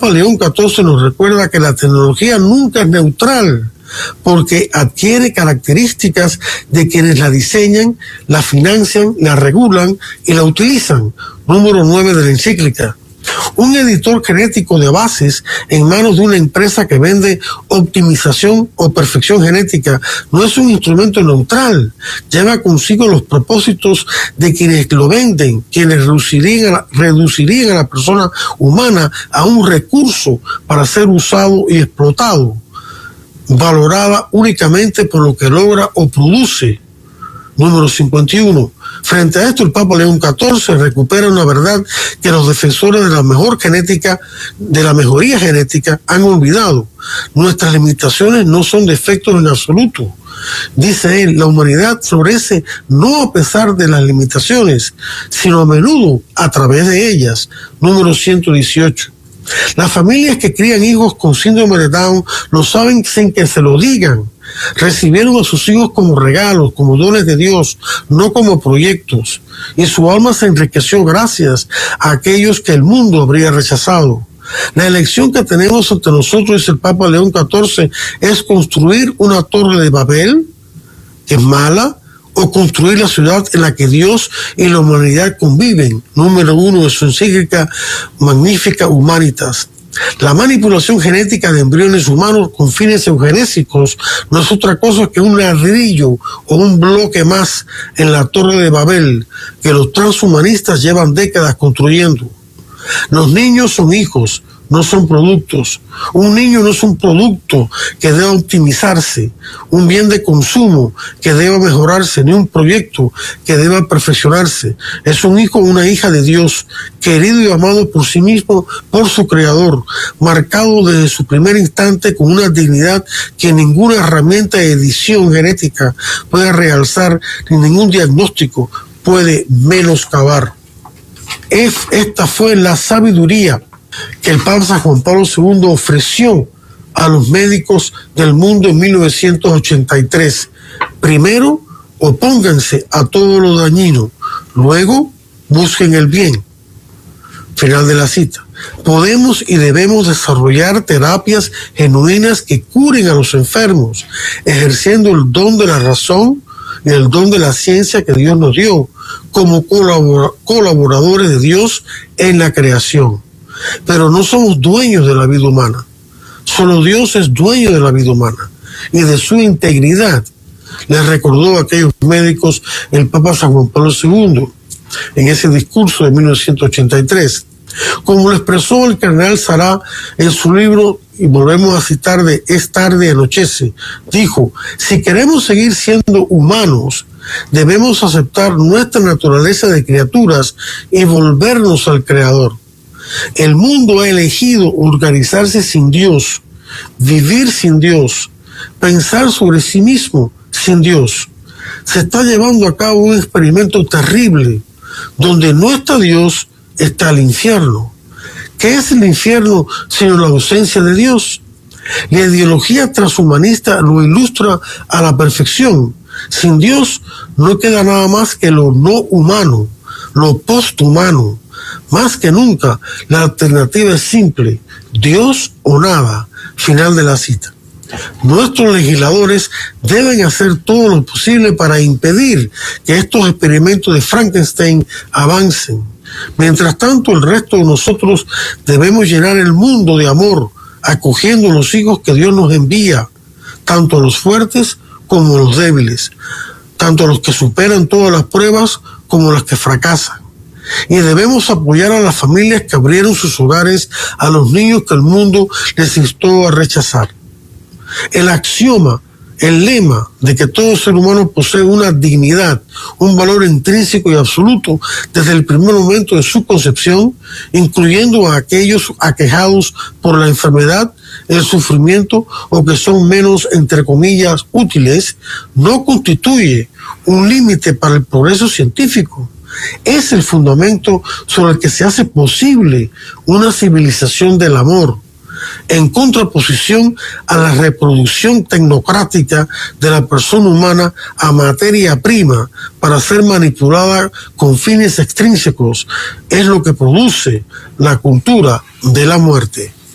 Papa León XIV nos recuerda que la tecnología nunca es neutral, porque adquiere características de quienes la diseñan, la financian, la regulan y la utilizan. Número 9 de la encíclica. Un editor genético de bases en manos de una empresa que vende optimización o perfección genética no es un instrumento neutral. Lleva consigo los propósitos de quienes lo venden, quienes reducirían a la persona humana a un recurso para ser usado y explotado, valorada únicamente por lo que logra o produce. Número 51. Frente a esto, el Papa León XIV recupera una verdad que los defensores de la mejoría genética han olvidado. Nuestras limitaciones no son defectos en absoluto. Dice él, la humanidad florece no a pesar de las limitaciones, sino a menudo a través de ellas. Número 118. Las familias que crían hijos con síndrome de Down lo saben sin que se lo digan. Recibieron a sus hijos como regalos, como dones de Dios, no como proyectos, y su alma se enriqueció gracias a aquellos que el mundo habría rechazado. La elección que tenemos ante nosotros, dice el Papa León XIV, es construir una torre de Babel, que es mala, o construir la ciudad en la que Dios y la humanidad conviven. Número 1 de su encíclica Magnificat Humanitas. La manipulación genética de embriones humanos con fines eugenésicos no es otra cosa que un ladrillo o un bloque más en la Torre de Babel que los transhumanistas llevan décadas construyendo. Los niños son hijos, no son productos. Un niño no es un producto que deba optimizarse, un bien de consumo que deba mejorarse, ni un proyecto que deba perfeccionarse. Es un hijo o una hija de Dios, querido y amado por sí mismo, por su Creador, marcado desde su primer instante con una dignidad que ninguna herramienta de edición genética puede realzar, ni ningún diagnóstico puede menoscabar. Esta fue la sabiduría que el Papa San Juan Pablo II ofreció a los médicos del mundo en 1983. Primero, opónganse a todo lo dañino. Luego, busquen el bien. Final de la cita. Podemos y debemos desarrollar terapias genuinas que curen a los enfermos, ejerciendo el don de la razón y el don de la ciencia que Dios nos dio, como colaboradores de Dios en la creación. Pero no somos dueños de la vida humana. Solo Dios es dueño de la vida humana y de su integridad. Les recordó a aquellos médicos el Papa San Juan Pablo II en ese discurso de 1983. Como lo expresó el cardenal Sará en su libro, y volvemos a citar de Es tarde y anochece, dijo: si queremos seguir siendo humanos, debemos aceptar nuestra naturaleza de criaturas y volvernos al Creador. El mundo ha elegido organizarse sin Dios, vivir sin Dios, pensar sobre sí mismo sin Dios. Se está llevando a cabo un experimento terrible. Donde no está Dios, está el infierno. ¿Qué es el infierno sino la ausencia de Dios? La ideología transhumanista lo ilustra a la perfección. Sin Dios no queda nada más que lo no humano, lo posthumano. Más que nunca, la alternativa es simple: Dios o nada. Final de la cita. Nuestros legisladores deben hacer todo lo posible para impedir que estos experimentos de Frankenstein avancen. Mientras tanto, el resto de nosotros debemos llenar el mundo de amor, acogiendo los hijos que Dios nos envía, tanto a los fuertes como a los débiles, tanto a los que superan todas las pruebas como a los que fracasan. Y debemos apoyar a las familias que abrieron sus hogares a los niños que el mundo les instó a rechazar. El axioma, el lema de que todo ser humano posee una dignidad, un valor intrínseco y absoluto desde el primer momento de su concepción, incluyendo a aquellos aquejados por la enfermedad, el sufrimiento o que son menos, entre comillas, útiles, no constituye un límite para el progreso científico. Es el fundamento sobre el que se hace posible una civilización del amor, en contraposición a la reproducción tecnocrática de la persona humana a materia prima para ser manipulada con fines extrínsecos. Es lo que produce la cultura de la muerte.